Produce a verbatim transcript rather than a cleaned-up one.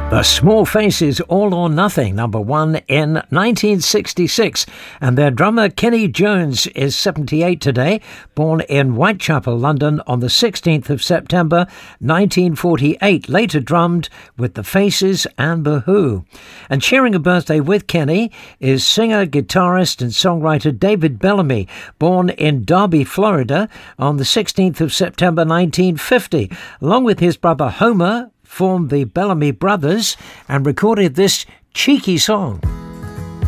The Small Faces, All or Nothing, number one in nineteen sixty-six. And their drummer Kenny Jones is seventy-eight today, born in Whitechapel, London on the sixteenth of September nineteen forty-eight. Later drummed with the Faces and the Who. And sharing a birthday with Kenny is singer, guitarist and songwriter David Bellamy, born in Derby, Florida on the sixteenth of September nineteen fifty. Along with his brother Homer, formed the Bellamy Brothers and recorded this cheeky song.